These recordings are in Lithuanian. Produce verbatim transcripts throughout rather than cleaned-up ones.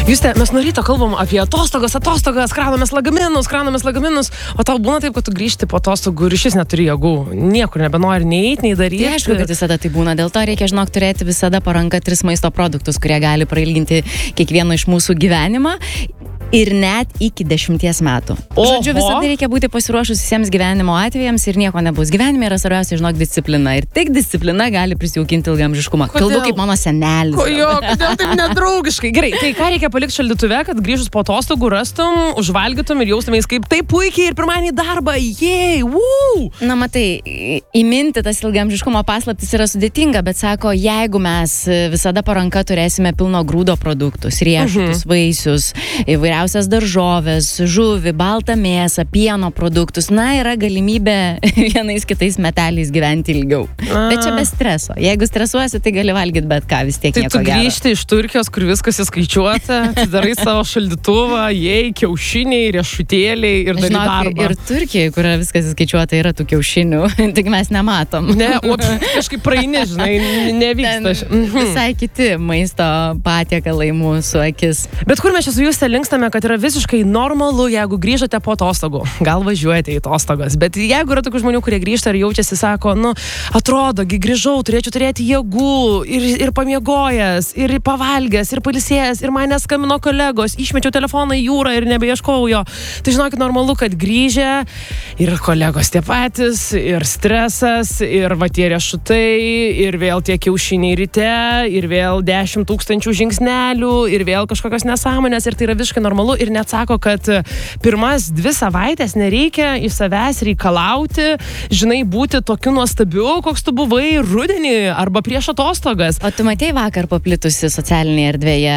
Juste, mes nuo ryto kalbam apie atostogas, atostogas, kraunamės lagaminus, kraunamės lagaminus, o tau būna taip, kad tu grįžti po atostogų ir iš vis neturi jėgų, niekur nebenori nei eiti, nei daryti. Tai aišku, kad visada tai būna, dėl to reikia, žinok, turėti visada paranka tris maisto produktus, kurie gali prailginti kiekvieno iš mūsų gyvenimą. Ir net iki dešimties metų. Oho. Žodžiu, visada reikia būti pasiruošus visiems gyvenimo atvejams ir nieko nebus. Gyvenime yra svarbiausia, žinok, disciplina. Ir tik disciplina gali prisijaukinti ilgaamžiškumą. Kalbu kaip mano senelis. Ko jo, kodėl taip nedraugiškai? Gerai, tai ką reikia palikti šaldytuve, kad grįžus po atostogų rastum, užvalgytum ir jaustumės kaip taip puikiai ir pirmadienį į darbą. Jei, woo! Na, matai, įminti tas ilgaamžiškumo paslaptis yra sudėtinga, bet sako, jeigu mes visada paranka turėsime pilno grūdo produktus, riešutus, mhm. vaisius, įvairiausias daržovės, žuvį, baltą mėsą, pieno produktus, na, yra galimybė vienais kitais meteliais gyventi ilgiau. A. Bet čia be streso. Jeigu stresuosi, tai gali valgyti bet ką, vis tiek tai nieko gero. Tai tu grįžti iš Turkijos, kur viskas įskaičiuota, darai savo šaldytuvą, jei, kiaušiniai, riešutėliai ir darai darbą. Ir Turkijai, kur viskas įskaičiuota, yra tų kiaušinių, tik mes nematom. Ne, o kažkaip praeini, žinai, nevyksta. Mhm. Visai kiti maisto patiekalai mūsų akis. Bet kur mes čia su jūs linkstame, kad yra visiškai normalu, jeigu grįžote po atostogų. Gal važiuojate į atostogas, bet jeigu yra tokių žmonių, kurie grįžta ir jaučiasi, sako, nu, atrodo, grįžau, turėčiau turėti jėgų ir, ir pamiegojęs, ir pavalgęs, ir pailsėjęs, ir mane skambino kolegos, išmečiau telefoną į jūrą ir nebeieškojau jo. Tai žinokit, normalu, kad grįžę ir kolegos tie patys, ir stresas, ir va tie riešutai, ir vėl tie kiaušiniai ryte, ir vėl dešimt tūkstančių žingsnelių, ir vėl kažkokios nesąmonės, ir tai yra visiškai normalu ir net sako, kad pirmas dvi savaitės nereikia iš savęs reikalauti, žinai, būti tokiu nuostabiu, koks tu buvai rudenį arba prieš atostogas. O tu matei vakar paplitusi socialinėje erdvėje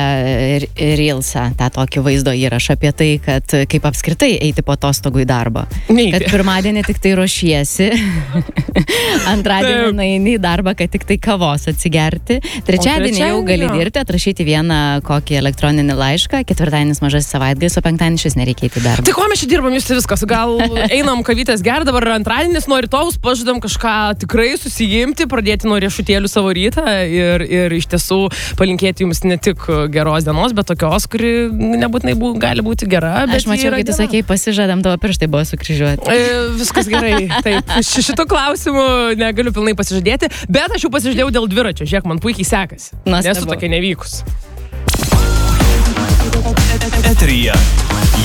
Reelsą, tą tokį vaizdo įrašą apie tai, kad kaip apskritai eiti po atostogų į darbą. Neįti. Kad pirmadienį tik tai ruošiesi, antradienį nueini į darbą, kad tik tai kavos atsigerti, trečiadienį jau gali dirbti, atrašyti vieną kokį elektroninį laišką, ketvirtadienis mažas savaitgalis, o penktadienis šis nereikia eiti į darbą. Tai ko mes čia dirbam, jūs viskas? Gal einam kavytės ger, dabar antradienis, nuo rytojaus pažadam kažką tikrai susijimti, pradėti nuo riešutėlių savo rytą ir, ir iš tiesų palinkėti jums ne tik geros dienos, bet tokios, kuri nebūtinai bū, gali būti gera. Bet aš mačiau, kai tu sakei, pasižadam, tavo pirštai buvo sukryžiuoti. E, viskas gerai, taip. Šito klausimu negaliu pilnai pasižadėti, bet aš jau pasižadėjau dėl dviračio. Žiūrėk, man puikiai sekasi. Nesu tokia nevykus. Eteryje